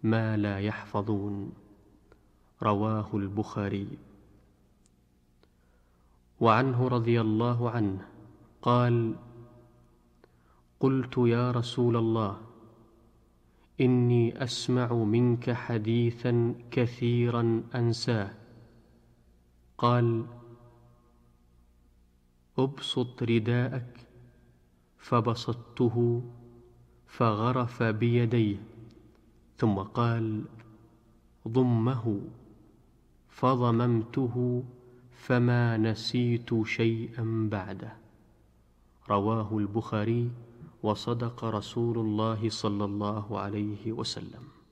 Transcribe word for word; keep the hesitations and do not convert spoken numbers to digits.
ما لا يحفظون. رواه البخاري. وعنه رضي الله عنه قال: قلت يا رسول الله، إني أسمع منك حديثا كثيرا أنساه. قال: أبسط رداءك. فبسطته فغرف بيديه، ثم قال: ضمه. فضممته فما نسيت شيئا بعده. رواه البخاري. وصدق رسول الله صلى الله عليه وسلم.